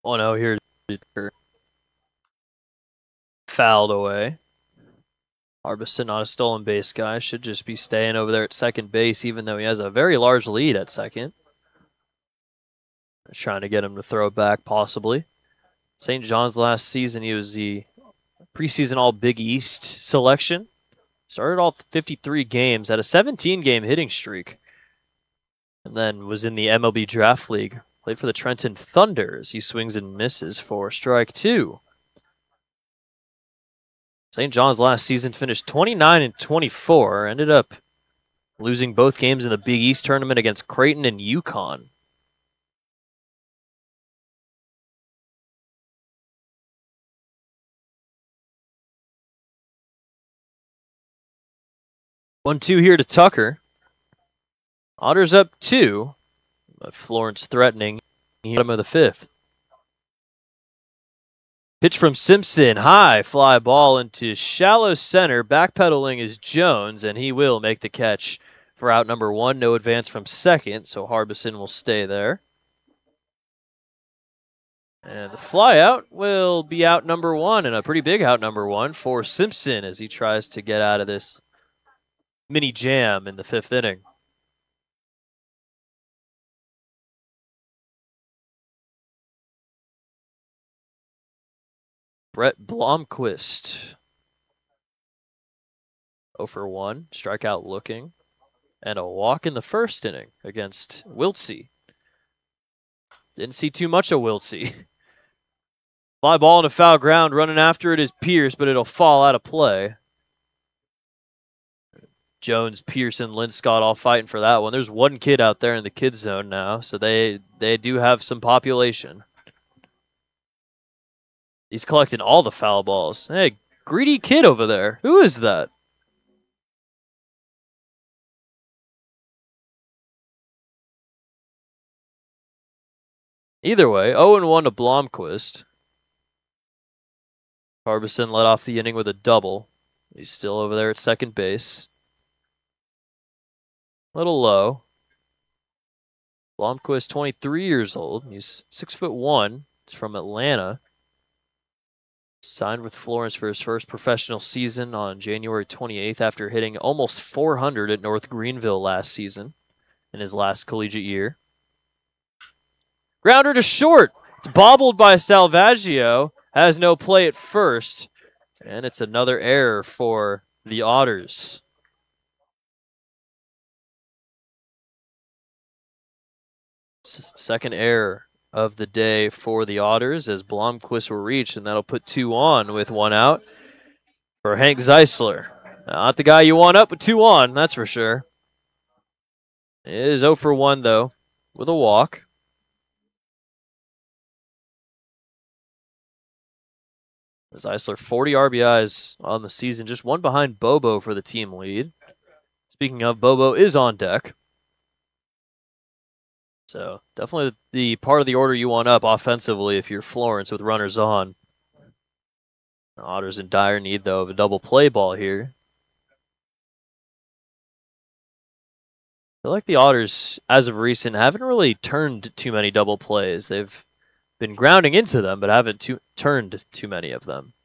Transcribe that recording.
Oh no, here fouled away. Harbison, not a stolen base guy, should just be staying over there at second base, even though he has a very large lead at second. Just trying to get him to throw back, possibly. St. John's last season, he was the preseason All Big East selection. Started all 53 games, had a 17-game hitting streak, and then was in the MLB Draft League. Played for the Trenton Thunder as he swings and misses for strike two. St. John's last season finished 29-24, ended up losing both games in the Big East tournament against Creighton and UConn. 1-2 here to Tucker. Otters up 2, but Florence threatening. He hit him of the 5th. Pitch from Simpson, high fly ball into shallow center. Backpedaling is Jones, and he will make the catch for out number 1. No advance from second, so Harbison will stay there. And the fly out will be out number 1, and a pretty big out number 1 for Simpson as he tries to get out of this mini jam in the 5th inning. Brett Blomquist. 0 for 1, strikeout looking, and a walk in the 1st inning against Wiltsey. Didn't see too much of Wiltsey. Fly ball into foul ground, running after it is Pierce, but it'll fall out of play. Jones, Pearson, Linscott all fighting for that one. There's one kid out there in the kid zone now, so they do have some population. He's collecting all the foul balls. Hey, greedy kid over there. Who is that? Either way, 0-1 to Blomquist. Harbison led off the inning with a double. He's still over there at second base. A little low. Blomquist, 23 years old. He's 6'1". He's from Atlanta. Signed with Florence for his first professional season on January 28th after hitting almost 400 at North Greenville last season in his last collegiate year. Grounder to short. It's bobbled by Salvaggio. Has no play at first. And it's another error for the Otters. Second error of the day for the Otters as Blomquist will reach, and that'll put 2 on with 1 out for Hank Zeisler. Not the guy you want up with 2 on, that's for sure. It is 0 for 1, though, with a walk. Zeisler, 40 RBIs on the season, just 1 behind Bobo for the team lead. Speaking of, Bobo is on deck. So definitely the part of the order you want up offensively if you're Florence with runners on. The Otters in dire need, though, of a double play ball here. I feel like the Otters, as of recent, haven't really turned too many double plays. They've been grounding into them, but haven't turned too many of them.